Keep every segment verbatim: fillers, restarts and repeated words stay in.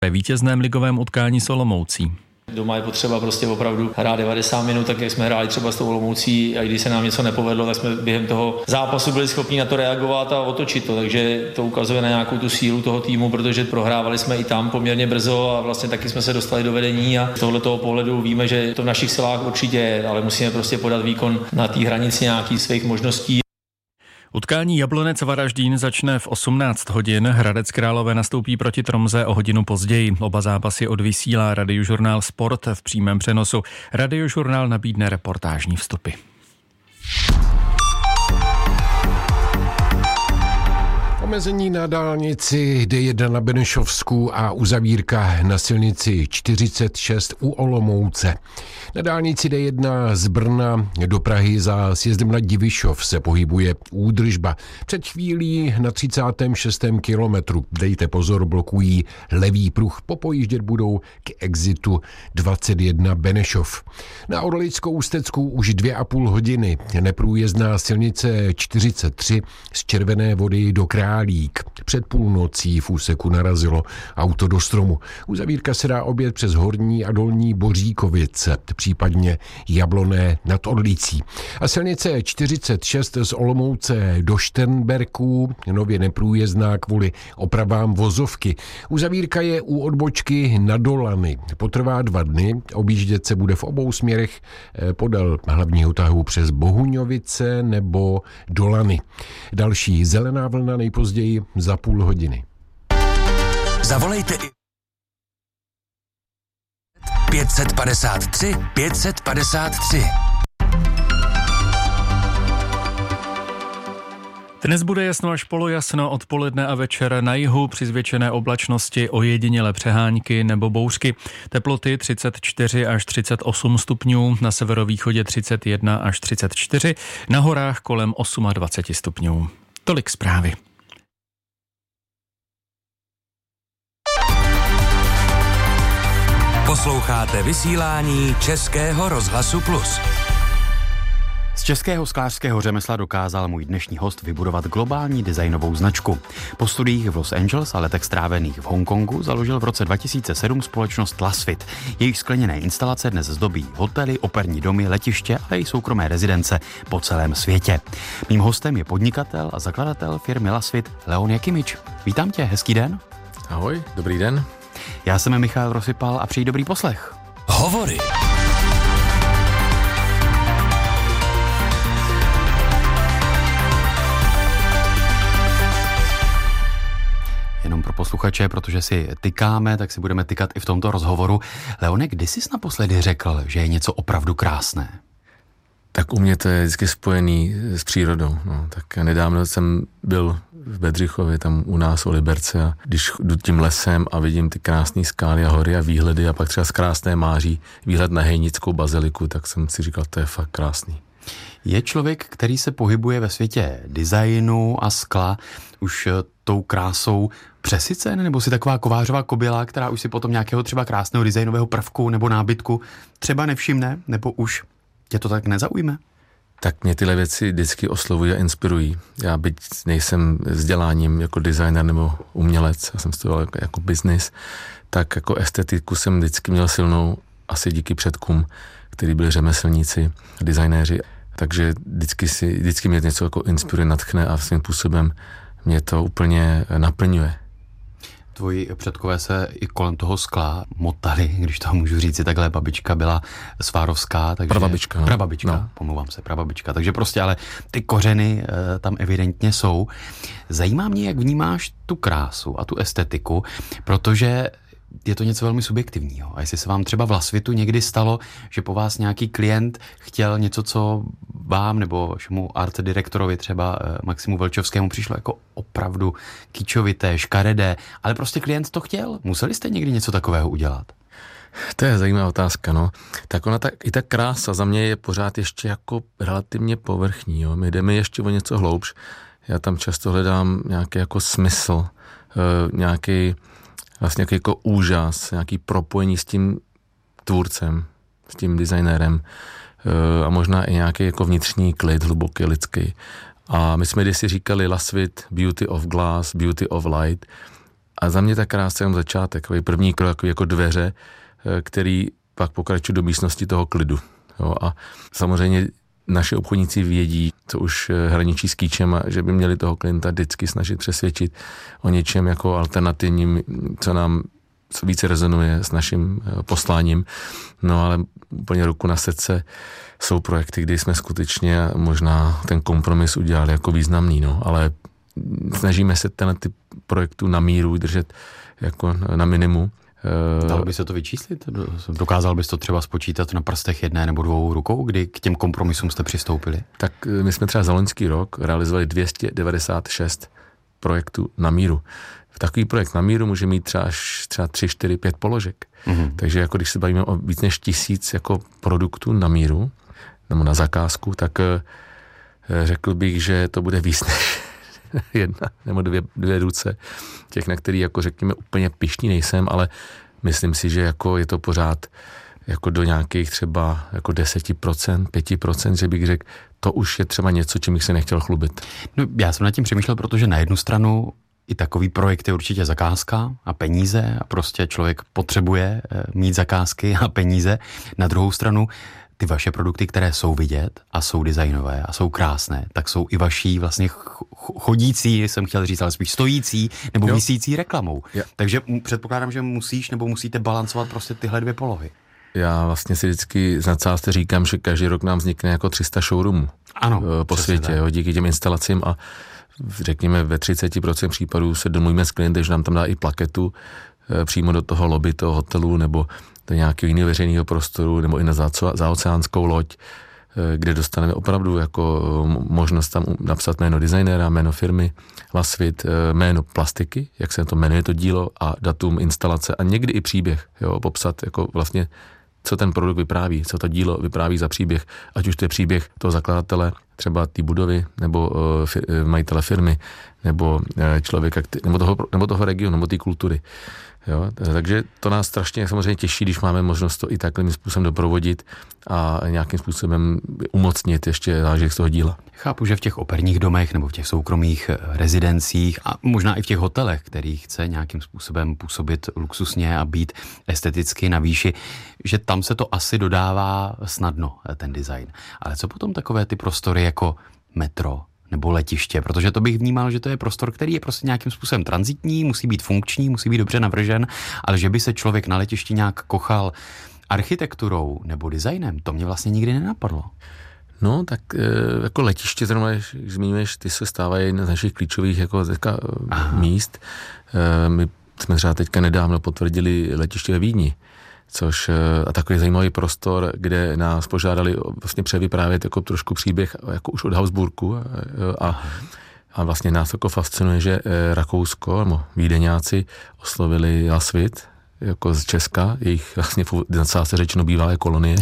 Ve vítězném ligovém utkání s Olomoucí. Doma je potřeba prostě opravdu hrát devadesát minut, tak jak jsme hráli třeba s tou Olomoucí, a když se nám něco nepovedlo, tak jsme během toho zápasu byli schopni na to reagovat a otočit to, takže to ukazuje na nějakou tu sílu toho týmu, protože prohrávali jsme i tam poměrně brzo a vlastně taky jsme se dostali do vedení a z tohoto pohledu víme, že to v našich silách určitě je, ale musíme prostě podat výkon na té hranici nějakých svých možností. Utkání Jablonec Varaždín začne v osmnáct hodin. Hradec Králové nastoupí proti Tromze o hodinu později. Oba zápasy odvysílá Radiožurnál Sport v přímém přenosu. Radiožurnál nabídne reportážní vstupy. Omezení na dálnici D jedna na Benešovsku a uzavírka na silnici čtyřicet šest u Olomouce. Na dálnici D jedna z Brna do Prahy za sjezdem na Divišov se pohybuje údržba. Před chvílí na třicátém šestém kilometru, dejte pozor, blokují levý pruh, popojíždět budou k exitu dvacet jedna Benešov. Na Orlickou Ústecku už dvě a půl hodiny neprůjezdná silnice čtyřicet tři z Červené Vody do Králík. Před půlnocí v úseku narazilo auto do stromu. Uzavírka se dá objet přes Horní a Dolní Boříkovice, případně Jabloné nad Orlicí. A silnice čtyřicet šest z Olomouce do Šternberků nově neprůjezdná kvůli opravám vozovky. Uzavírka je u odbočky na Dolany. Potrvá dva dny, objíždět se bude v obou směrech podél hlavního tahu přes Bohuňovice nebo Dolany. Další zelená vlna nejpozději za půl hodiny. Zavolejte i pět padesát tři pět padesát tři. Dnes bude jasno až polojasno, odpoledne a večer na jihu při zvětšené oblačnosti ojedinělé přehánky nebo bouřky. Teploty třicet čtyři až třicet osm stupňů, na severovýchodě třicet jedna až třicet čtyři, na horách kolem dvacet osm stupňů. Tolik zprávy. Posloucháte vysílání Českého rozhlasu Plus. Z českého sklářského řemesla dokázal můj dnešní host vybudovat globální designovou značku. Po studiích v Los Angeles a letech strávených v Hongkongu založil v roce dva tisíce sedm společnost Lasfit. Jejich skleněné instalace dnes zdobí hotely, operní domy, letiště, ale i soukromé rezidence po celém světě. Mým hostem je podnikatel a zakladatel firmy Lasfit Leon Jakimič. Vítám tě, hezký den. Ahoj, dobrý den. Já jsem Michal Rosypal a přeji dobrý poslech. Hovory. Jenom pro posluchače, protože si tykáme, tak si budeme tykat i v tomto rozhovoru. Leone, kdy jsi naposledy řekl, že je něco opravdu krásné? Tak u mě to je vždycky spojený s přírodou. No. Tak nedávno jsem byl v Bedřichově, tam u nás u Liberce, a když jdu tím lesem a vidím ty krásné skály a hory a výhledy a pak třeba z krásné máří výhled na Hejnickou baziliku, tak jsem si říkal, to je fakt krásný. Je člověk, který se pohybuje ve světě designu a skla, už tou krásou přesycen, nebo si taková kovářová koběla, která už si potom nějakého třeba krásného designového prvku nebo nábytku třeba nevšimne, nebo už tě to tak nezaujme? Tak mě tyhle věci vždycky oslovují a inspirují. Já byť nejsem vzděláním jako designer nebo umělec, já jsem studoval jako, jako business, tak jako estetiku jsem vždycky měl silnou, asi díky předkům, kteří byli řemeslníci, designéři. Takže vždycky, si, vždycky mě něco jako inspiruje, nadchne a svým způsobem mě to úplně naplňuje. Tvoji předkové se i kolem toho skla motali, když to můžu říct, si takhle, babička byla svárovská. Takže prababička. No. Prababička, no. pomluvám se, prababička. Takže prostě, ale ty kořeny e, tam evidentně jsou. Zajímá mě, jak vnímáš tu krásu a tu estetiku, protože je to něco velmi subjektivního. A jestli se vám třeba v Lasfitu někdy stalo, že po vás nějaký klient chtěl něco, co vám nebo vašemu art direktorovi, třeba Maximu Velčovskému, přišlo jako opravdu kýčovité, škaredé, ale prostě klient to chtěl. Museli jste někdy něco takového udělat? To je zajímavá otázka, no. Tak ona, ta, i ta krása za mě je pořád ještě jako relativně povrchní, jo. My jdeme ještě o něco hloubš. Já tam často hledám nějaký jako smysl, e, nějaký vlastně jako úžas, nějaký propojení s tím tvůrcem, s tím designérem a možná i nějaký jako vnitřní klid, hluboký, lidský. A my jsme kdysi říkali Lasfit, beauty of glass, beauty of light. A za mě ta krása je jenom začátek, první krok jako dveře, který pak pokračuje do místnosti toho klidu. Jo, a samozřejmě naši obchodníci vědí, co už hraničí s kýčem, a že by měli toho klienta vždycky snažit přesvědčit o něčem jako alternativním, co nám co více rezonuje s naším posláním. No ale úplně ruku na srdce jsou projekty, kdy jsme skutečně možná ten kompromis udělali jako významný, no, ale snažíme se tenhle typ projektů na míru držet jako na minimu. Dalo by se to vyčíslit? Dokázal bys to třeba spočítat na prstech jedné nebo dvou rukou, kdy k těm kompromisům jste přistoupili? Tak my jsme třeba za loňský rok realizovali dvě stě devadesát šest projektů na míru. Takový projekt na míru může mít třeba, třeba tři, čtyři, pět položek. Mm-hmm. Takže jako když se bavíme o víc než tisíc jako produktů na míru nebo na zakázku, tak řekl bych, že to bude víc než jedna nebo dvě, dvě ruce, těch, na který jako řekněme úplně pyšný nejsem, ale myslím si, že jako je to pořád jako do nějakých třeba jako deset procent, pět procent, že bych řekl, to už je třeba něco, čím bych se nechtěl chlubit. No, já jsem nad tím přemýšlel, protože na jednu stranu i takový projekt je určitě zakázka a peníze a prostě člověk potřebuje mít zakázky a peníze. Na druhou stranu ty vaše produkty, které jsou vidět a jsou designové a jsou krásné, tak jsou i vaší vlastně chodící, jsem chtěl říct, ale spíš stojící nebo jo. visící reklamou. Jo. Takže předpokládám, že musíš nebo musíte balancovat prostě tyhle dvě polohy. Já vlastně si vždycky z nadsázce říkám, že každý rok nám vznikne jako tři sta showroomů ano, po světě, jo, díky těm instalacím a řekněme ve třicet procent případů se domluvíme s klientem, že nám tam dá i plaketu přímo do toho lobby toho hotelu nebo do nějakého jiného veřejného prostoru nebo i na zaoceánskou loď, kde dostaneme opravdu jako možnost tam napsat jméno designéra, jméno firmy, Lasvit, jméno plastiky, jak se to jmenuje to dílo a datum instalace a někdy i příběh, jo, popsat jako vlastně co ten produkt vypráví, co to dílo vypráví za příběh, ať už to je příběh toho zakladatele, třeba té budovy, nebo uh, fi- majitele firmy, nebo uh, člověka, nebo toho, nebo toho regionu, nebo té kultury. Jo? Takže to nás strašně samozřejmě těší, když máme možnost to i takovým způsobem doprovodit a nějakým způsobem umocnit ještě zážitek z toho díla. Chápu, že v těch operních domech nebo v těch soukromých rezidencích a možná i v těch hotelech, který chce nějakým způsobem působit luxusně a být esteticky na výši, že tam se to asi dodává snadno, ten design. Ale co potom takové ty prostory jako metro nebo letiště, protože to bych vnímal, že to je prostor, který je prostě nějakým způsobem tranzitní, musí být funkční, musí být dobře navržen, ale že by se člověk na letišti nějak kochal architekturou nebo designem, to mě vlastně nikdy nenapadlo. No, tak jako letiště, zrovna, když zmiňuješ, ty se stávají jedna z našich klíčových jako teďka míst. My jsme třeba teďka nedávno potvrdili letiště ve Vídni, což a takový zajímavý prostor, kde nás požádali vlastně převyprávět jako trošku příběh jako už od Habsburku a, a, a vlastně nás jako fascinuje, že Rakousko, nebo Vídeňáci oslovili Lasvit jako z Česka, jejich vlastně v nadsázce řečeno bývalé kolonie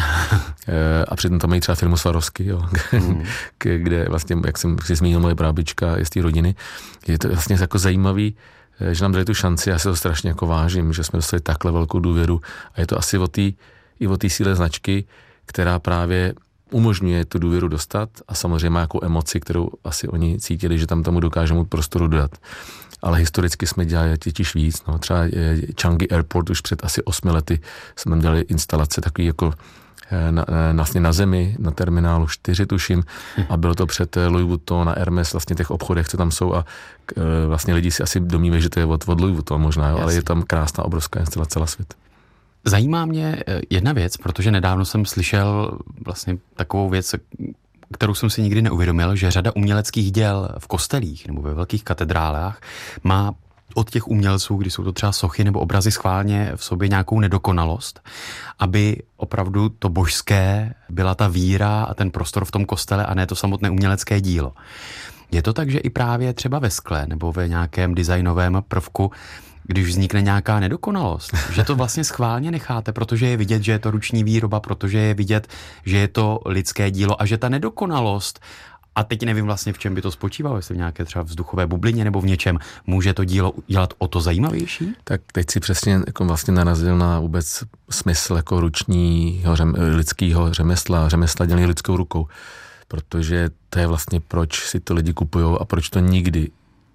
a přitom tam mají třeba firmu Swarovski, jo, mm. kde vlastně, jak jsem si zmínil, moje brábička je z té rodiny. Je to vlastně jako zajímavý, že nám dali tu šanci, já se to strašně jako vážím, že jsme dostali takhle velkou důvěru a je to asi o té, i o té síle značky, která právě umožňuje tu důvěru dostat a samozřejmě má nějakou emoci, kterou asi oni cítili, že tam tomu dokážeme prostoru dodat. Ale historicky jsme dělali tětiž víc, no, třeba Changi Airport už před asi osmi lety jsme tam dělali instalace takový jako na, na, na zemi, na terminálu čtyři tuším a bylo to před Louis Vuitton a Hermes, vlastně těch obchodech, co tam jsou a vlastně lidi si asi domnívají, že to je od, od Louis Vuitton možná, jo, ale je tam krásná obrovská instalace Lasvit. Zajímá mě jedna věc, protože nedávno jsem slyšel vlastně takovou věc, kterou jsem si nikdy neuvědomil, že řada uměleckých děl v kostelích nebo ve velkých katedrálách má od těch umělců, kdy jsou to třeba sochy nebo obrazy, schválně v sobě nějakou nedokonalost, aby opravdu to božské byla ta víra a ten prostor v tom kostele a ne to samotné umělecké dílo. Je to tak, že i právě třeba ve skle nebo ve nějakém designovém prvku, když vznikne nějaká nedokonalost, že to vlastně schválně necháte, protože je vidět, že je to ruční výroba, protože je vidět, že je to lidské dílo a že ta nedokonalost, a teď nevím vlastně, v čem by to spočívalo, jestli v nějaké třeba vzduchové bublině nebo v něčem, může to dílo dělat o to zajímavější? Tak teď si přesně jako vlastně narazil na vůbec smysl jako ručního řem, lidského řemesla, řemesla dělaný lidskou rukou, protože to je vlastně proč si to lidi kupujou a proč to nikdy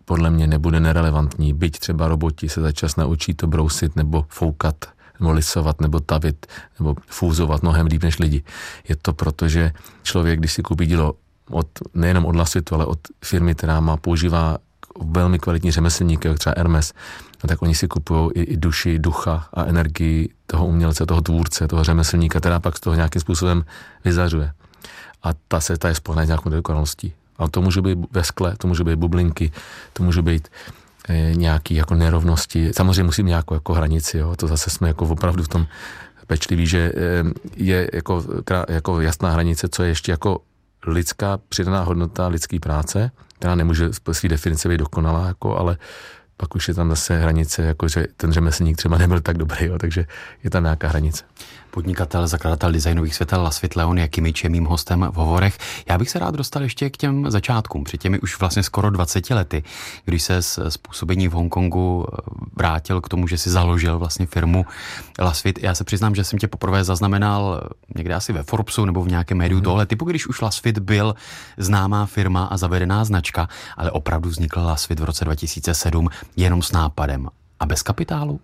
podle mě nebude nerelevantní, byť třeba roboti se za čas naučí to brousit nebo foukat, nebo lisovat, nebo tavit, nebo fúzovat mnohem líp než lidi. Je to proto, že člověk, když si koupí dílo od, nejenom od Lasvitu, ale od firmy, která má, používá velmi kvalitní řemeslníky, jako třeba Hermes, a tak oni si kupují i, i duši, ducha a energii toho umělce, toho tvůrce, toho řemeslníka, která pak z toho nějakým způsobem vyzařuje. A ta se ta je spojená s nějakou dokonalostí. A to může být ve skle, to může být bublinky, to může být e, nějaký jako nerovnosti. Samozřejmě musím nějakou jako hranici, jo. To zase jsme jako opravdu v tom pečliví, že e, je jako, jako jasná hranice, co je ještě jako lidská přidaná hodnota lidské práce, která nemůže po své definici být dokonalá, jako, ale pak už je tam zase hranice, jako že ten řemeslník třeba nebyl tak dobrý, jo, takže je tam nějaká hranice. Podnikatel, zakladatel designových světel Lasvit Leon Jakimič je mým hostem v hovorech. Já bych se rád dostal ještě k těm začátkům, před těmi už vlastně skoro dvaceti lety, když se z působení v Hongkongu vrátil k tomu, že si založil vlastně firmu Lasvit. Já se přiznám, že jsem tě poprvé zaznamenal někde asi ve Forbesu nebo v nějakém médiu hmm. tohle typu, když už Lasvit byl známá firma a zavedená značka, ale opravdu vznikl Lasvit v roce dva tisíce sedm jenom s nápadem a bez kapitálu?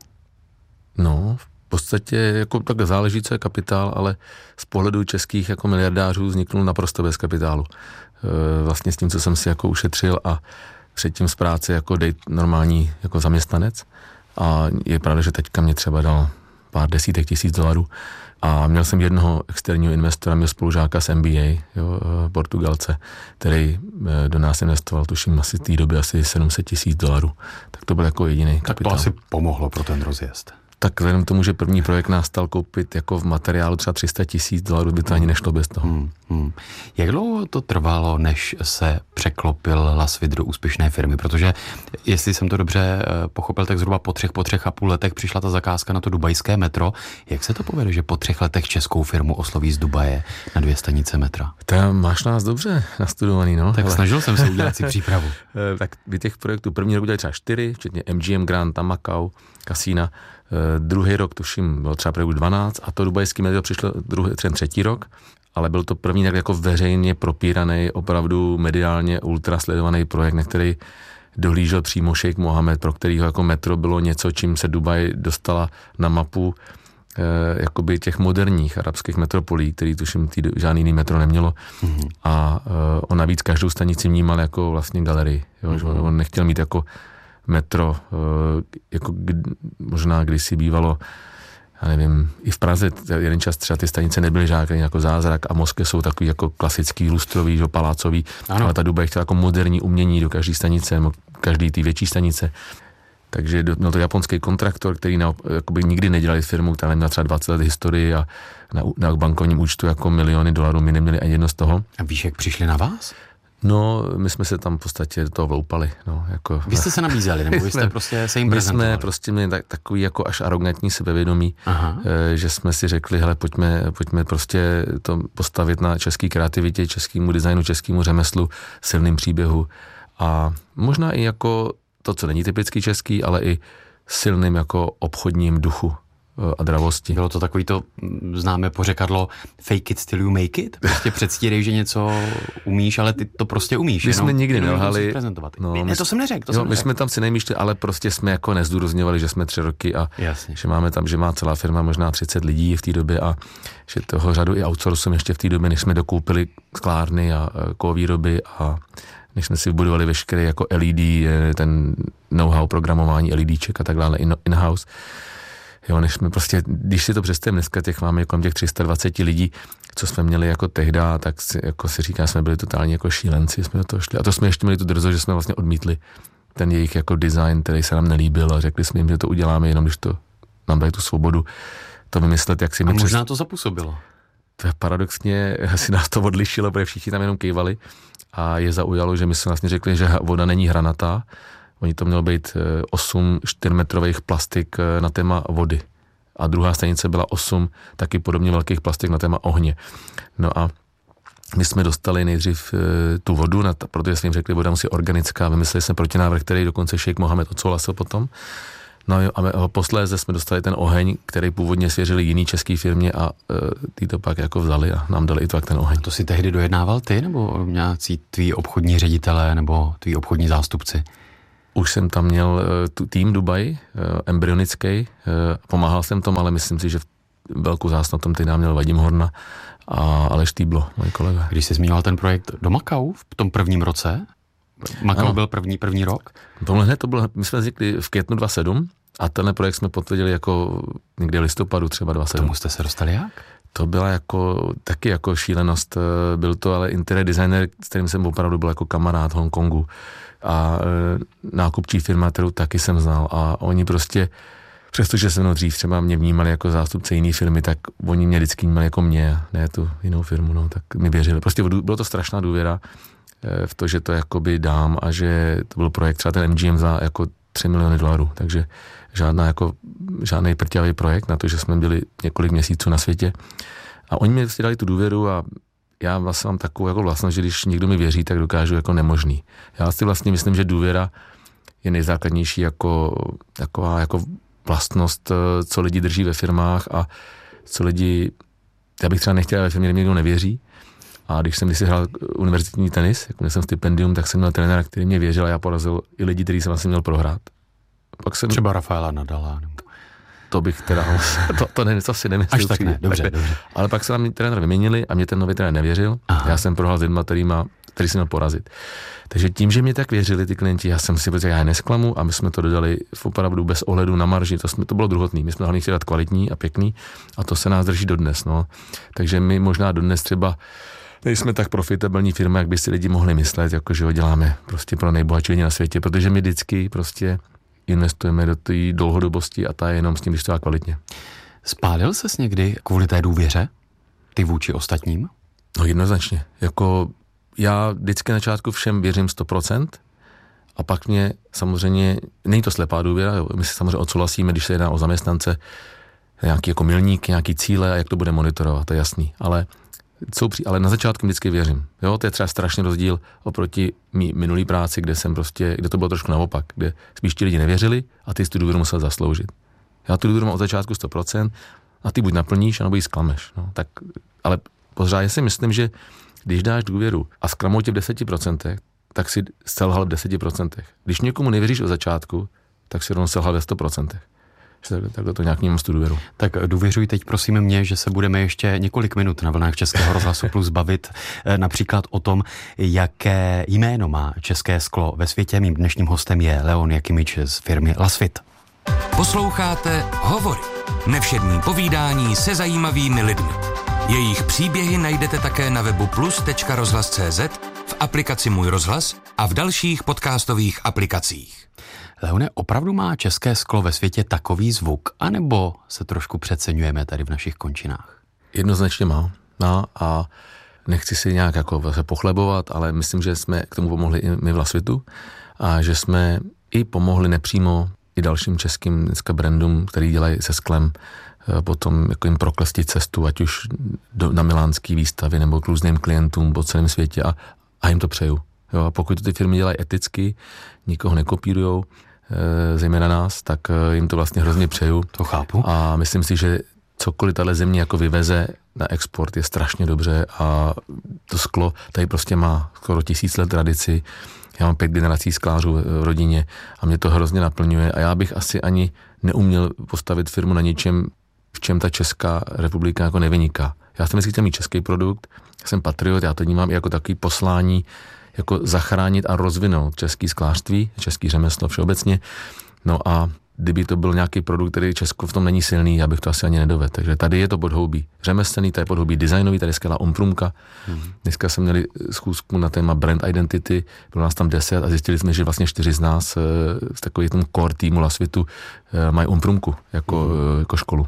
No, v podstatě jako tak záleží, co je kapitál, ale z pohledu českých jako miliardářů vzniknul naprosto bez kapitálu. E, vlastně s tím, co jsem si jako ušetřil a předtím z práce jako dej normální jako zaměstnanec. A je pravda, že teďka mě třeba dal pár desítek tisíc dolarů a měl jsem jednoho externího investora, měl spolužáka z M B A, jo, Portugalce, který do nás investoval, tuším asi v té době asi sedm set tisíc dolarů. Tak to byl jako jediný kapitál. Tak to asi pomohlo pro ten rozjezd. Tak vzhledem k tomu, že první projekt nás stal koupit jako v materiálu třeba tři sta tisíc dolarů, by to ani nešlo bez toho. Hmm, hmm. Jak dlouho to trvalo, než se překlopil Lasvit do úspěšné firmy? Protože, jestli jsem to dobře pochopil, tak zhruba po třech, po třech a půl letech přišla ta zakázka na to dubajské metro. Jak se to povede, že po třech letech českou firmu osloví z Dubaje na dvě stanice metra? To máš nás dobře nastudovaný, no. Tak ale... snažil jsem se udělat si přípravu. Tak by těch projektů první rok udělali třeba čtyři, včetně M G M Grand, tam Macau, kasína. Uh, druhý rok, tuším, byl třeba projekt dvanáct a to dubajský metro přišlo druhý, tři, třetí rok, ale byl to první tak jako veřejně propíraný, opravdu mediálně ultra sledovaný projekt, na který dohlížel přímo šejk Mohamed, pro kterýho jako metro bylo něco, čím se Dubaj dostala na mapu uh, jakoby těch moderních arabských metropolí, který tuším tý, žádný jiný metro nemělo. Mm-hmm. A uh, on navíc každou stanici vnímal jako vlastně galerii. Jo, mm-hmm. On nechtěl mít jako metro, jako možná kdysi bývalo, já nevím, i v Praze jeden čas třeba ty stanice nebyly žádný jako zázrak a Moskvy jsou takový jako klasický, lustrový, že, palácový, ano. Ale ta Dubaj chtěla jako moderní umění do každé stanice, každý ty větší stanice. Takže byl to japonský kontraktor, který na, jakoby nikdy nedělali firmu, která neměla třeba dvacet let historii a na, na bankovním účtu jako miliony dolarů, my neměli ani jedno z toho. A víš, jak přišli na vás? No, my jsme se tam v podstatě do toho vloupali. No, jako, vy jste se nabízeli, nebo vy jste prostě se jim prezentovali? My jsme prostě měli tak, takový jako až arrogantní sebevědomí, e, že jsme si řekli, hele, pojďme, pojďme prostě to postavit na české kreativitě, českému designu, českému řemeslu, silným příběhu a možná i jako to, co není typicky český, ale i silným jako obchodním duchu a dravosti. Bylo to takový to známé pořekadlo fake it till you make it? Prostě předstírej, že něco umíš, ale ty to prostě umíš. My jsme nikdy nelhali. No, ne, to jsem neřekl. To jo, jsem my neřekl. jsme tam si nejmýšli, ale prostě jsme jako nezdůrazňovali, že jsme tři roky a Jasně. že máme tam, že má celá firma možná třicet lidí v té době a že toho řadu i outsourcujeme ještě v té době, než jsme dokoupili sklárny a kovýroby a než jsme si vybudovali veškeré jako L E D, ten know-how programování LEDček a tak dále in-house. Jo, než jsme prostě, když si to představím dneska, těch máme kolem těch tři sta dvacet lidí, co jsme měli jako tehda, tak si, jako si říká, jsme byli totálně jako šílenci, jsme do toho šli. A to jsme ještě měli tu drzo, že jsme vlastně odmítli ten jejich jako design, který se nám nelíbil a řekli jsme jim, že to uděláme jenom, když to nám dají tu svobodu to vymyslet, jak si my... A možná přes... to zapůsobilo. To je paradoxně, asi nás to odlišilo, protože všichni tam jenom kejvali a je zaujalo, že my jsme vlastně řekli, že voda není hranatá. Oni to mělo být osm čtyřmetrových plastik na téma vody. A druhá stanice byla osm taky podobně velkých plastik na téma ohně. No a my jsme dostali nejdřív tu vodu, protože jsme jim řekli, voda musí organická. Vymysleli jsme protinávrh, který dokonce šejk Mohamed odsouhlasil potom. No a posléze jsme dostali ten oheň, který původně svěřili jiný český firmě a ty to pak jako vzali a nám dali i tak ten oheň. A to si tehdy dojednával ty, nebo nějací tví obchodní ředitelé, nebo tví obchodní zástupci? už jsem tam měl tu tým Dubaj, embryonický, pomáhal jsem tomu, ale myslím si, že velkou zásluhu na tom teď měl Vadim Horna a Aleš Týblo, můj kolega. Když jsi zmiňoval ten projekt do Makau v tom prvním roce, Makau ano. byl první, první rok? Tohle hned to bylo, my jsme vznikli v květnu dvacet sedm a tenhle projekt jsme potvrdili jako někdy v listopadu třeba dvacet sedm. Tomu jste se dostali jak? To byla jako, taky jako šílenost. Byl to ale interiér designer, s kterým jsem opravdu byl jako kamarád v Hongkongu. A nákupčí firma, kterou taky jsem znal. A oni prostě, přestože jsem dřív třeba mě vnímali jako zástupce jiné firmy, tak oni mě vždycky vnímali jako mě, ne tu jinou firmu, no, tak mi věřili. Prostě bylo to strašná důvěra v to, že to jakoby dám a že to byl projekt, třeba ten M G M za jako tři miliony dolarů, takže žádná jako, žádný prťavý projekt na to, že jsme byli několik měsíců na světě. A oni mi vlastně dali tu důvěru a já vlastně mám takovou jako vlastnost, že když někdo mi věří, tak dokážu jako nemožný. Já si vlastně myslím, že důvěra je nejzákladnější jako, taková jako vlastnost, co lidi drží ve firmách a co lidi, já bych třeba nechtěl, ve firmě, kde mě někdo nevěří. A když jsem když si hrál univerzitní tenis, jako měl jsem stipendium, tak jsem měl trenéra, který mě věřil a já porazil i lidi, který jsem vlastně měl prohrát. Pak jsem... Třeba Rafaela Nadala. Nebo... To bych teda, to, to, ne, to si nemyslím. Až tak ne, dobře, tak, dobře. Ale pak se na mě trenér vyměnili a mě ten nový trenér nevěřil. Aha. Já jsem prohrál s lidma, kterýma, který jsem měl porazit. Takže tím, že mě tak věřili ty klienti, já jsem si řekl, já je nesklamu a my jsme to dodali v opravdu bez ohledu na marži. To, jsme, to bylo druhotný. My jsme hlavně chtěli dát kvalitní a pěkný a to se nás drží dodnes. No. Takže my možná dodnes třeba nejsme tak profitabilní firma, jak by si lidi mohli myslet, jako že ho děláme prostě pro nejbohatší lidi na světě, protože my vždycky prostě investujeme do té dlouhodobosti a ta je jenom s tím, když to dá kvalitně. Spálil ses někdy kvůli té důvěře? Ty vůči ostatním? No jednoznačně. Jako já vždycky na začátku všem věřím sto procent a pak mě samozřejmě, není to slepá důvěra, jo, my si samozřejmě odsouhlasíme, když se jedná o zaměstnance, nějaký jako milník, nějaký cíle a jak to bude monitorovat, to je jasný, ale Jsou, ale na začátku vždycky věřím. Jo, to je třeba strašný rozdíl oproti mý minulý práci, kde jsem prostě, kde to bylo trošku naopak, kde spíš ti lidi nevěřili a ty jsi tu důvěru musel zasloužit. Já tu důvěru mám od začátku sto procent a ty buď naplníš, anebo ji zklameš. No, tak, ale pořád já si myslím, že když dáš důvěru a zklamou tě v deseti procentech, tak si selhal v deseti procentech. Když někomu nevěříš od začátku, tak si rovnou selhal ve sto procentech. Takhle to nějak nemám tu důvěru. Tak důvěřuj teď prosím mě, že se budeme ještě několik minut na vlnách Českého rozhlasu Plus bavit například o tom, jaké jméno má české sklo ve světě. Mým dnešním hostem je Leon Jakimič z firmy Lasvit. Posloucháte Hovory. Nevšední povídání se zajímavými lidmi. Jejich příběhy najdete také na webu plus tečka rozhlas tečka cé zet, v aplikaci Můj rozhlas a v dalších podcastových aplikacích. Leone, opravdu má české sklo ve světě takový zvuk, anebo se trošku přeceňujeme tady v našich končinách? Jednoznačně má. No a nechci si nějak jako se pochlebovat, ale myslím, že jsme k tomu pomohli i my v Lasvitu a že jsme i pomohli nepřímo i dalším českým dneska brandům, který dělají se sklem, potom jako jim proklestit cestu, ať už do, na milánský výstavy nebo k různým klientům po celém světě a, a jim to přeju. Jo, a pokud to ty firmy dělají eticky, nikoho nekopírujou, zejména nás, tak jim to vlastně hrozně přeju. To chápu. A myslím si, že cokoliv tahle země jako vyveze na export je strašně dobře a to sklo tady prostě má skoro tisíc let tradici. Já mám pět generací sklářů v rodině a mě to hrozně naplňuje a já bych asi ani neuměl postavit firmu na něčem, v čem ta Česká republika jako nevyniká. Já jsem vždycky chtěl mít český produkt, jsem patriot, já to vnímám i jako takový poslání, jako zachránit a rozvinout český sklářství, český řemeslo všeobecně. No a kdyby to byl nějaký produkt, který Česko v tom není silný, já bych to asi ani nedovedl. Takže tady je to podhoubí řemeslný, tady je podhoubí designový, tady je skvělá omprumka. Hmm. Dneska jsme měli schůzku na téma brand identity, bylo nás tam deset a zjistili jsme, že vlastně čtyři z nás z takových tom core týmu Lasvitu mají omprumku jako, hmm. jako školu.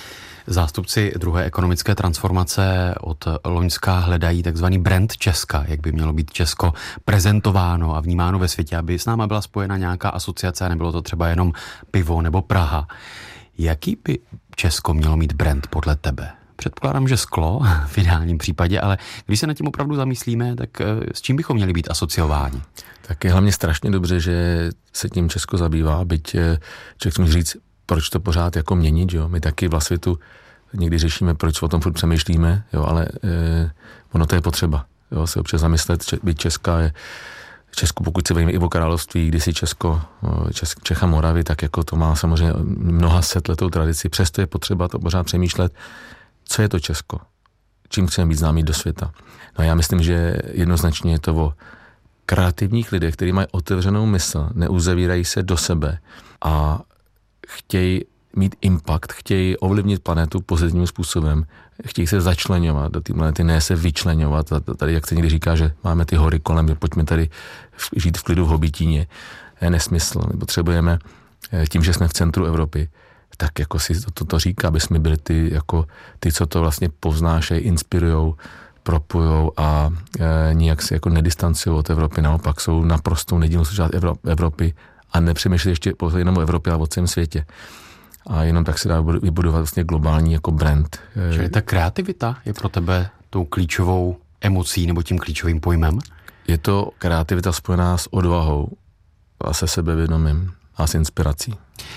Zástupci druhé ekonomické transformace od loňska hledají takzvaný brand Česka, jak by mělo být Česko prezentováno a vnímáno ve světě, aby s náma byla spojena nějaká asociace a nebylo to třeba jenom pivo nebo Praha. Jaký by Česko mělo mít brand podle tebe? Předpokládám, že sklo v ideálním případě, ale když se nad tím opravdu zamyslíme, tak s čím bychom měli být asociováni? Tak je hlavně strašně dobře, že se tím Česko zabývá, byť člověk může říct, proč to pořád jako měnit, jo? My taky v Lasvitu někdy řešíme, proč o tom furt přemýšlíme, jo, ale e, ono to je potřeba, jo, se občas zamyslet, če, byť česká je, v Česku, pokud se bavíme i o království, kdysi Česko, Česk, Čech a Moravy, tak jako to má samozřejmě mnoha set letou tradici. Přesto je potřeba to pořád přemýšlet, co je to Česko, čím chceme být známí do světa. No a já myslím, že jednoznačně je to o kreativních lidech, kteří mají otevřenou mysl, neuzavírají se do sebe a chtějí mít impact, chtějí ovlivnit planetu pozitivním způsobem, chtějí se začleňovat do té planety, ne se vyčleňovat. A tady, jak se někdy říká, že máme ty hory kolem, že pojďme tady žít v klidu v Hobitíně, je nesmysl. My potřebujeme, tím, že jsme v centru Evropy, tak jako si to, to, to říká, aby jsme byli ty, jako, ty, co to vlastně povznášejí, inspirujou, propojou a e, nijak se jako nedistancují od Evropy, naopak jsou naprosto nedílnou součást Evropy a nepřemýšlí ještě jenom o Evropě, ale o celém světě. A jenom tak se dá vybudovat vlastně globální jako brand. Čili ta kreativita je pro tebe tou klíčovou emocí nebo tím klíčovým pojmem? Je to kreativita spojená s odvahou a se sebevědomím a s inspirací.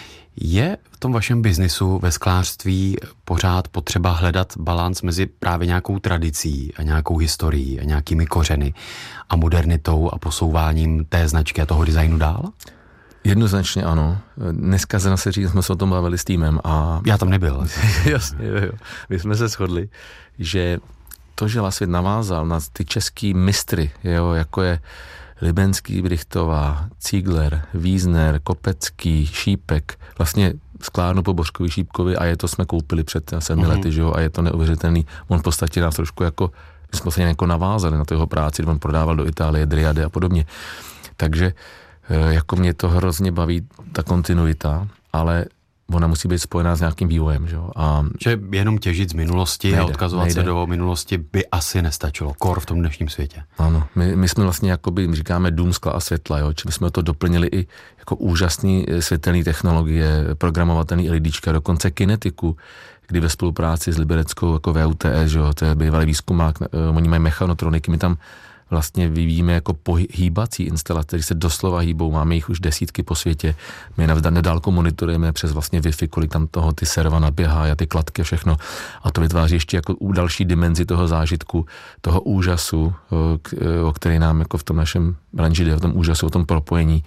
Je v tom vašem biznisu ve sklářství pořád potřeba hledat balans mezi právě nějakou tradicí a nějakou historií a nějakými kořeny a modernitou a posouváním té značky a toho designu dál? Jednoznačně ano. Dneska se říct, jsme se o tom bavili s týmem a... Já tam nebyl. Jasně, jo. My jsme se shodli, že to, že Lasvit navázal na ty český mistry, jo, jako je Libenský, Brychtová, Ziegler, Wiesner, Kopecký, Šípek, vlastně sklárnu po Bořkovi, Šípkovi a je to jsme koupili před sedmi mm-hmm. lety, že jo, a je to neuvěřitelný. On v podstatě nás trošku jako, my jsme se jako navázali na tu jeho práci, on prodával do Itálie, Driade a podobně. Takže jako mě to hrozně baví, ta kontinuita, ale ona musí být spojená s nějakým vývojem, že jo. A že jenom těžit z minulosti nejde, a odkazovat nejde. se do minulosti by asi nestačilo, kor v tom dnešním světě. Ano, my, my jsme vlastně jakoby, říkáme dům skla a světla, jo, čili jsme to doplnili i jako úžasný světelný technologie, programovatelný LEDčka, dokonce kinetiku, kdy ve spolupráci s libereckou jako V U T S, že jo, to je bývalý výzkumák, oni mají mechanotroniky, my tam vlastně vyvíjíme jako hýbací instalace, které se doslova hýbou, máme jich už desítky po světě, my je nedálko monitorujeme přes vlastně Wi-Fi, kolik tam toho ty serva naběhá a ty kladky a všechno a to vytváří ještě jako další dimenzi toho zážitku, toho úžasu, o který nám jako v tom našem branži jde, o tom úžasu, o tom propojení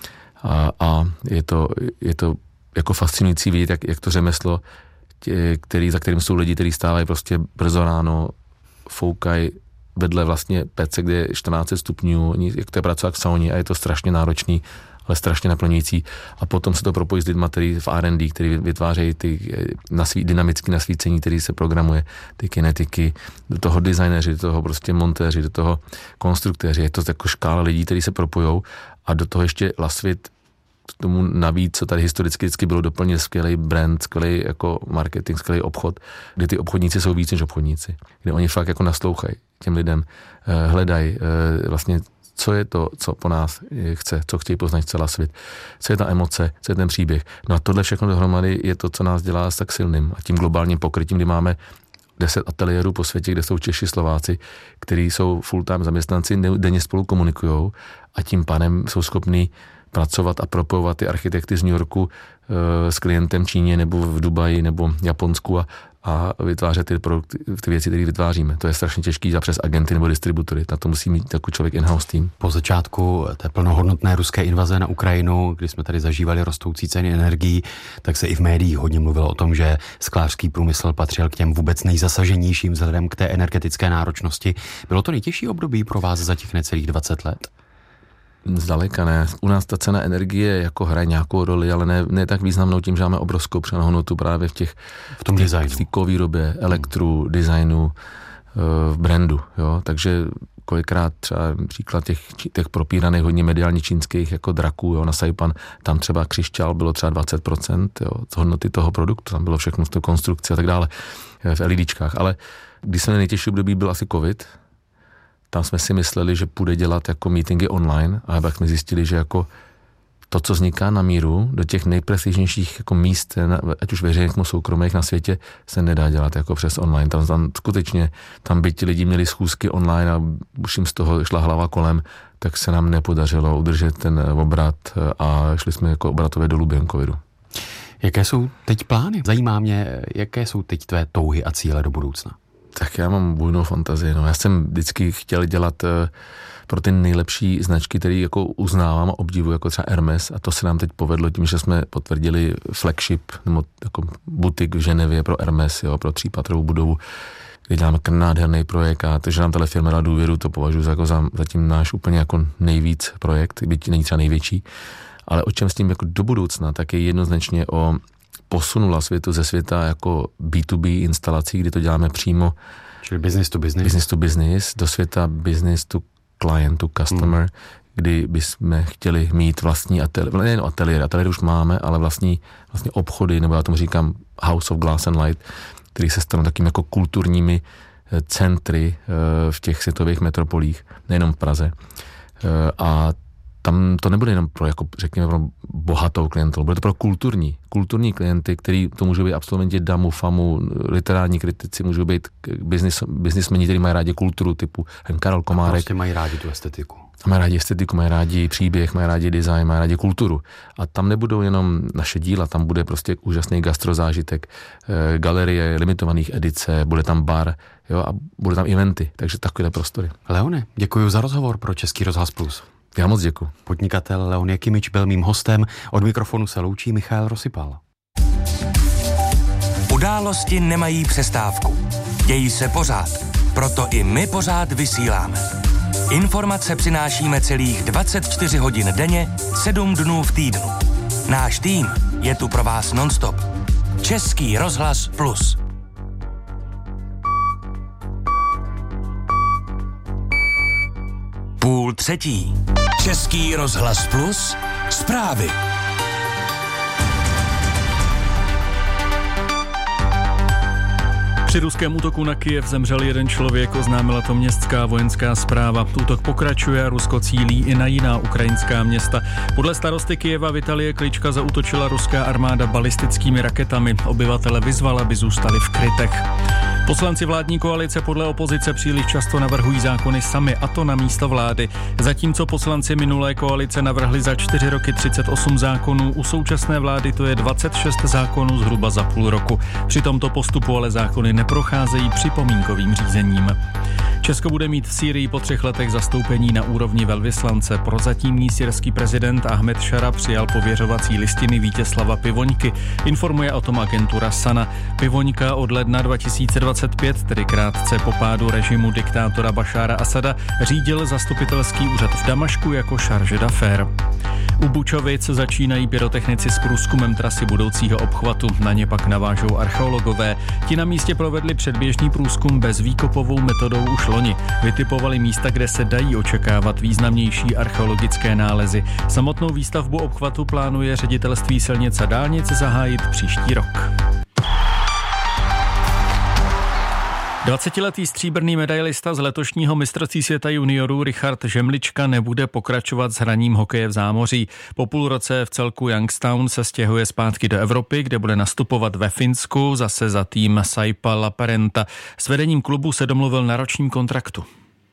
a, a je to, je to jako fascinující vidět, jak, jak to řemeslo, tě, který, za kterým jsou lidi, kteří stávají prostě brzo ráno, foukají vedle vlastně pece, kde je čtrnáct set stupňů, jak to je pracovat v sauně a je to strašně náročný, ale strašně naplňující. A potom se to propojí s lidma, který v R and D, který vytvářejí ty nasví, dynamické nasvícení, který se programuje, ty kinetiky, do toho designéři, do toho prostě montéři, do toho konstruktéři. Je to jako škála lidí, kteří se propojou a do toho ještě Lasvit k tomu navíc, co tady historicky vždycky bylo, doplnil skvělý brand, skvělý jako marketing, skvělý obchod, kde ty obchodníci jsou víc než obchodníci, kde oni fakt jako naslouchají těm lidem, hledají vlastně, co je to, co po nás chce, co chtějí poznat celá svět, co je ta emoce, co je ten příběh. No a tohle všechno dohromady je to, co nás dělá tak silným a tím globálním pokrytím, kdy máme deset ateliérů po světě, kde jsou Češi, Slováci, kteří jsou full-time zaměstnanci, denně spolu komunikujou a tím pádem jsou schopní pracovat a propojovat ty architekty z New Yorku e, s klientem Číně nebo v Dubaji nebo Japonsku a, a vytvářet ty, produkty, ty věci, které vytváříme. To je strašně těžký za přes agenty nebo distributory. Na to musí mít takový člověk in-house tým. Po začátku té plnohodnotné ruské invaze na Ukrajinu, kdy jsme tady zažívali rostoucí ceny energií, tak se i v médiích hodně mluvilo o tom, že sklářský průmysl patřil k těm vůbec nejzasaženějším vzhledem k té energetické náročnosti. Bylo to nejtěžší období pro vás za těch necelých dvacet let? Zdaleka ne. U nás ta cena energie jako hraje nějakou roli, ale ne, ne tak významnou tím, že máme obrovskou přidanou hodnotu právě v těch v tom designu. V té kovýrobě, elektru, hmm. designu, v brandu. Jo? Takže kolikrát třeba příklad těch, těch propíraných hodně mediálně čínských jako draků, jo, na Saipan, tam třeba křišťál bylo třeba dvacet procent jo, z hodnoty toho produktu, tam bylo všechno z toho konstrukce a tak dále v LEDčkách. Ale když se nejtěžší období byl asi covid, tam jsme si mysleli, že půjde dělat jako meetingy online, ale pak jsme zjistili, že jako to, co vzniká na míru, do těch nejprestižnějších jako míst, ať už veřejných nebo soukromých na světě, se nedá dělat jako přes online. Tam, tam skutečně, tam by ti lidi měli schůzky online a už jim z toho šla hlava kolem, tak se nám nepodařilo udržet ten obrat a šli jsme jako obratově dolů během covidu. Jaké jsou teď plány? Zajímá mě, jaké jsou teď tvé touhy a cíle do budoucna? Tak já mám bujnou fantazii. No. Já jsem vždycky chtěl dělat pro ty nejlepší značky, které jako uznávám a obdivuji, jako třeba Hermes, a to se nám teď povedlo tím, že jsme potvrdili flagship, nebo jako butik v Ženevě pro Hermes, jo, pro třípatrovou budovu, kde děláme nádherný projekt, a to, že nám tato firma dala důvěru, to považuji za, jako za zatím náš úplně jako nejvíc projekt, byť není třeba největší, ale o čem s tím jako do budoucna, tak je jednoznačně o posunula světu ze světa jako bé dvě bé instalací, kdy to děláme přímo, čili business to business, business to business, do světa business to client to customer, hmm. kdy bychom chtěli mít vlastní ateliér, nejen ateliér, ateliér už máme, ale vlastní, vlastně obchody, nebo já tomu říkám House of Glass and Light, který se stanou takými jako kulturními centry v těch světových metropolích, nejenom v Praze. A tam to nebude jenom pro, jako řekněme, pro bohatou klientelu, bude to pro kulturní, kulturní klienty, který to můžou být absolventi damu, famu, literární kritici, můžou být business, businessmeni, kteří mají rádi kulturu, typu Karel Komárek. Prostě mají rádi tu estetiku. Mají rádi estetiku, mají rádi příběh, mají rádi design, mají rádi kulturu. A tam nebudou jenom naše díla, tam bude prostě úžasný gastrozážitek, galerie limitovaných edice, bude tam bar, jo, a bude tam eventy, takže takové prostory. Leone, děkuji za rozhovor pro Český rozhlas Plus. Já moc děkuji. Podnikatel Leon Jakimič byl mým hostem, od mikrofonu se loučí Michal Rosypal. Události nemají přestávku. Dějí se pořád. Proto i my pořád vysíláme. Informace přinášíme celých dvacet čtyři hodin denně, sedm dnů v týdnu. Náš tým je tu pro vás nonstop. Český rozhlas Plus. Půl třetí. Český rozhlas Plus. Zprávy. Při ruském útoku na Kyjev zemřel jeden člověk, oznámila to městská vojenská správa. Útok pokračuje a Rusko cílí i na jiná ukrajinská města. Podle starosty Kyjeva Vitalie Klička zaútočila ruská armáda balistickými raketami. Obyvatele vyzvala, aby zůstali v krytech. Poslanci vládní koalice podle opozice příliš často navrhují zákony sami, a to na místo vlády. Zatímco poslanci minulé koalice navrhli za čtyři roky třicet osm zákonů, u současné vlády to je dvacet šest zákonů zhruba za půl roku. Při tomto postupu ale zákony neprocházejí připomínkovým řízením. Česko bude mít v Sýrii po třech letech zastoupení na úrovni velvyslance. Prozatímní syrský prezident Ahmed Šara přijal pověřovací listiny Vítězslava Pivoňky. Informuje o tom agentura Sana. Pivoňka od ledna dva tisíce dvacet pět, tedy krátce po pádu režimu diktátora Bašára Asada, řídil zastupitelský úřad v Damašku jako charge d'affaires. U Bučovic začínají pyrotechnici s průzkumem trasy budoucího obchvatu. Na ně pak navážou archeologové. Ti na místě provedli předběžný průzkum bezvýkopovou metodou už loni. Vytipovali místa, kde se dají očekávat významnější archeologické nálezy. Samotnou výstavbu obchvatu plánuje ředitelství silnic a dálnic zahájit příští rok. dvacetiletý stříbrný medailista z letošního mistrovství světa juniorů Richard Žemlička nebude pokračovat s hraním hokeje v zámoří. Po půl roce v celku Youngstown se stěhuje zpátky do Evropy, kde bude nastupovat ve Finsku, zase za tým Saipa Laparenta. S vedením klubu se domluvil na ročním kontraktu.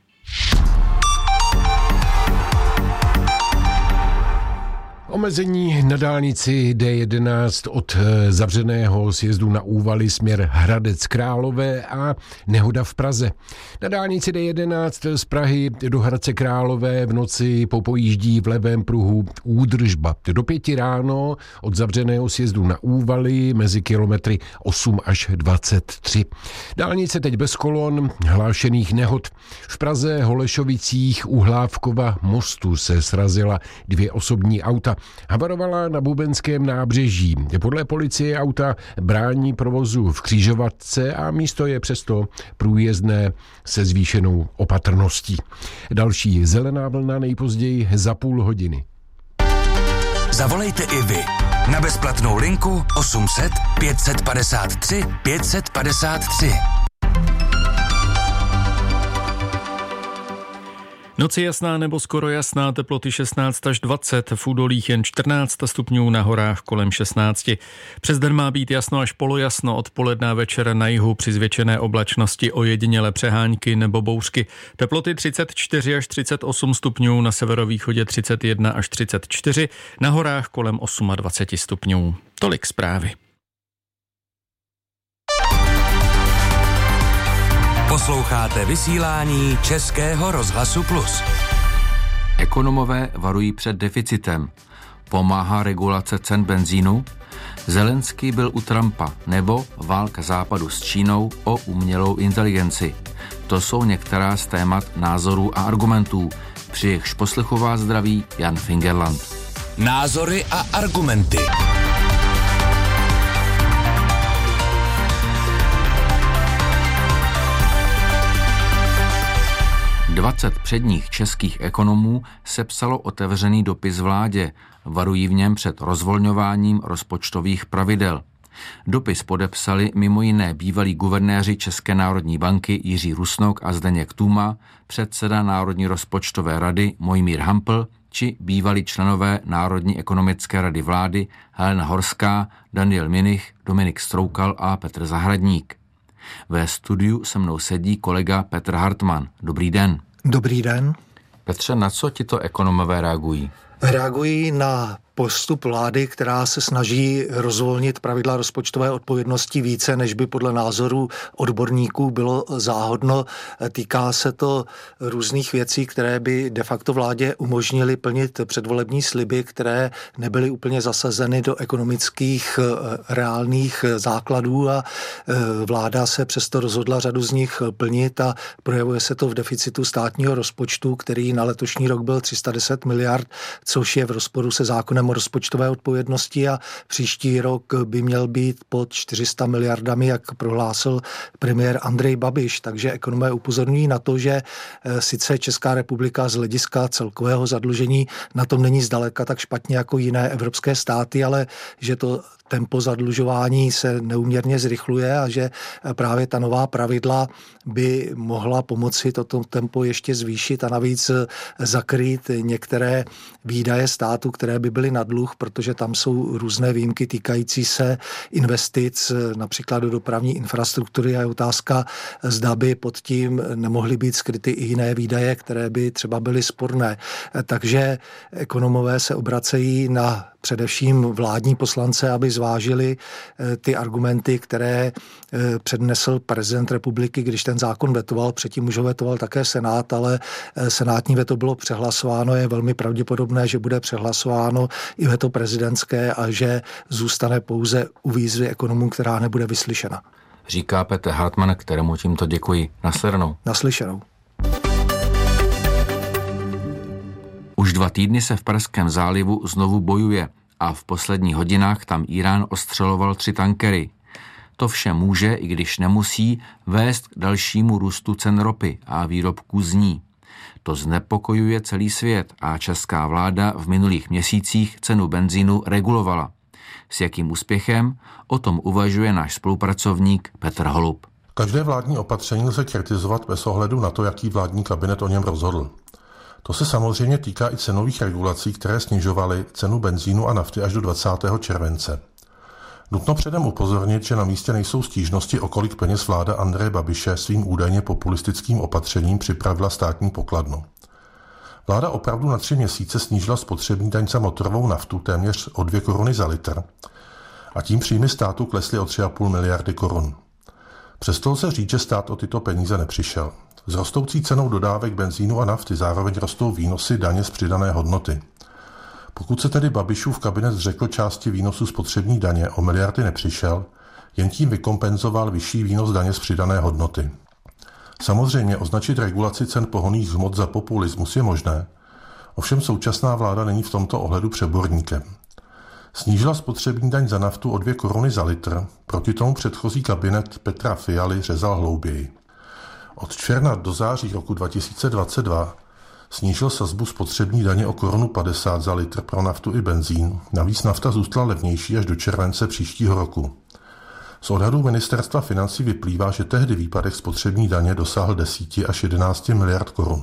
Omezení na dálnici D jedenáct od zavřeného sjezdu na Úvaly směr Hradec Králové a nehoda v Praze. Na dálnici D jedenáct z Prahy do Hradce Králové v noci popojíždí v levém pruhu údržba. Do pěti ráno od zavřeného sjezdu na Úvaly mezi kilometry osm až dvacet tři. Dálnice teď bez kolon, hlášených nehod. V Praze Holešovicích u Hlávkova mostu se srazila dvě osobní auta. Havarovala na Bubenském nábřeží. Podle policie auta brání provozu v křižovatce a místo je přesto průjezdné se zvýšenou opatrností. Další zelená vlna nejpozději za půl hodiny. Zavolejte i vy na bezplatnou linku osm set pět set padesát tři pět set padesát tři. Noci jasná nebo skoro jasná, teploty šestnáct až dvacet, v údolích jen čtrnáct stupňů, na horách kolem šestnáct. Přes den má být jasno až polojasno, odpoledne a večer na jihu při zvětšené oblačnosti ojedinělé přehánky nebo bouřky. Teploty třicet čtyři až třicet osm stupňů, na severovýchodě třicet jedna až třicet čtyři, na horách kolem dvacet osm stupňů. Tolik zprávy. Posloucháte vysílání Českého rozhlasu Plus. Ekonomové varují před deficitem. Pomáhá regulace cen benzínu? Zelenský byl u Trumpa, nebo válka západu s Čínou o umělou inteligenci. To jsou některá z témat, názorů a argumentů. Při jejichž poslechu vás zdraví Jan Fingerland. Názory a argumenty. dvacet předních českých ekonomů sepsalo otevřený dopis vládě. Varují v něm před rozvolňováním rozpočtových pravidel. Dopis podepsali mimo jiné bývalí guvernéři České národní banky Jiří Rusnok a Zdeněk Tůma, předseda Národní rozpočtové rady Mojmír Hampl či bývalí členové Národní ekonomické rady vlády Helena Horská, Daniel Minich, Dominik Stroukal a Petr Zahradník. Ve studiu se mnou sedí kolega Petr Hartmann. Dobrý den. Dobrý den. Petře, na co tito ekonomové reagují? Reagují na postup vlády, která se snaží rozvolnit pravidla rozpočtové odpovědnosti více, než by podle názoru odborníků bylo záhodno. Týká se to různých věcí, které by de facto vládě umožnily plnit předvolební sliby, které nebyly úplně zasazeny do ekonomických reálných základů a vláda se přesto rozhodla řadu z nich plnit a projevuje se to v deficitu státního rozpočtu, který na letošní rok byl tři sta deset miliard, což je v rozporu se zákonem o rozpočtové odpovědnosti a příští rok by měl být pod čtyři sta miliardami, jak prohlásil premiér Andrej Babiš. Takže ekonomé upozorňují na to, že sice Česká republika z hlediska celkového zadlužení na tom není zdaleka tak špatně jako jiné evropské státy, ale že to tempo zadlužování se neúměrně zrychluje a že právě ta nová pravidla by mohla pomoci toto tempo ještě zvýšit a navíc zakrýt některé výdaje státu, které by byly na dluh, protože tam jsou různé výjimky týkající se investic, například do dopravní infrastruktury a je otázka, zda by pod tím nemohly být skryty i jiné výdaje, které by třeba byly sporné. Takže ekonomové se obracejí na především vládní poslance, aby zvážili ty argumenty, které přednesl prezident republiky, když ten zákon vetoval. Předtím už ho vetoval také Senát, ale senátní veto bylo přehlasováno. Je velmi pravděpodobné, že bude přehlasováno i veto prezidentské a že zůstane pouze u výzvy ekonomů, která nebude vyslyšena. Říká Petr Hartmann, kterému tímto děkuji. Naslyšenou. Naslyšenou. Už dva týdny se v Perském zálivu znovu bojuje a v posledních hodinách tam Irán ostřeloval tři tankery. To vše může, i když nemusí, vést k dalšímu růstu cen ropy a výrobků z ní. To znepokojuje celý svět a česká vláda v minulých měsících cenu benzínu regulovala. S jakým úspěchem? O tom uvažuje náš spolupracovník Petr Holub. Každé vládní opatření lze kritizovat bez ohledu na to, jaký vládní kabinet o něm rozhodl. To se samozřejmě týká i cenových regulací, které snižovaly cenu benzínu a nafty až do dvacátého července. Nutno předem upozornit, že na místě nejsou stížnosti, o kolik peněz vláda Andreje Babiše svým údajně populistickým opatřením připravila státní pokladnu. Vláda opravdu na tři měsíce snížila spotřební daň za motorovou naftu téměř o dvě koruny za litr a tím příjmy státu klesly o tři a půl miliardy korun. Přesto lze říct, že stát o tyto peníze nepřišel. S rostoucí cenou dodávek benzínu a nafty zároveň rostou výnosy daně z přidané hodnoty. Pokud se tedy Babišův kabinet zřekl části výnosu spotřební daně, o miliardy nepřišel, jen tím vykompenzoval vyšší výnos daně z přidané hodnoty. Samozřejmě označit regulaci cen pohonných hmot za populismus je možné, ovšem současná vláda není v tomto ohledu přeborníkem. Snížila spotřební daň za naftu o dvě koruny za litr, proti tomu předchozí kabinet Petra Fialy řezal hlouběji. Od června do září roku dva tisíce dvacet dva snížil sazbu spotřební daně o korunu padesát za litr pro naftu i benzín, navíc nafta zůstala levnější až do července příštího roku. Z odhadů ministerstva financí vyplývá, že tehdy výpadek spotřební daně dosáhl deset až jedenáct miliard korun.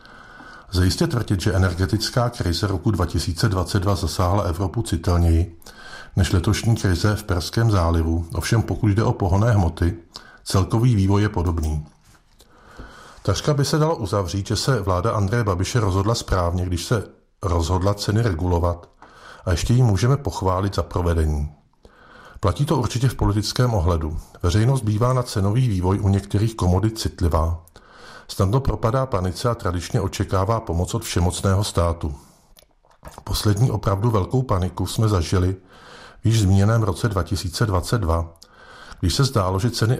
Lze jistě tvrdit, že energetická krize roku dva tisíce dvacet dva zasáhla Evropu citelněji než letošní krize v Perském zálivu, ovšem pokud jde o pohonné hmoty, celkový vývoj je podobný. Takřka by se dalo uzavřít, že se vláda Andreje Babiše rozhodla správně, když se rozhodla ceny regulovat a ještě ji můžeme pochválit za provedení. Platí to určitě v politickém ohledu. Veřejnost bývá na cenový vývoj u některých komodit citlivá. Snadno propadá panice a tradičně očekává pomoc od všemocného státu. Poslední opravdu velkou paniku jsme zažili v již zmíněném roce dva tisíce dvacet dva, když se zdálo, že ceny